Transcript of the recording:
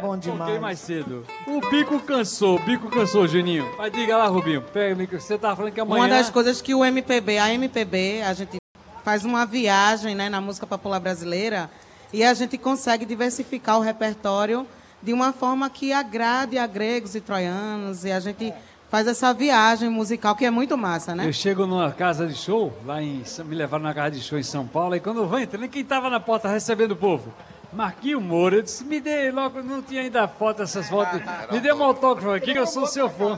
bom demais. Toquei mais cedo. O bico cansou, Juninho. Mas diga lá, Rubinho, pega o microfone. Você tava falando que amanhã... Uma das coisas que a MPB, a gente faz uma viagem, né, na música popular brasileira e a gente consegue diversificar o repertório de uma forma que agrade a gregos e troianos, e a gente faz essa viagem musical que é muito massa, né? Eu chego numa casa de show, me levaram na casa de show em São Paulo, e quando eu vou entrando, quem estava na porta recebendo o povo? Marquinhos Moura. Eu disse, me dê logo, não tinha ainda foto, essas fotos, me dê um autógrafo aqui que eu sou seu fã.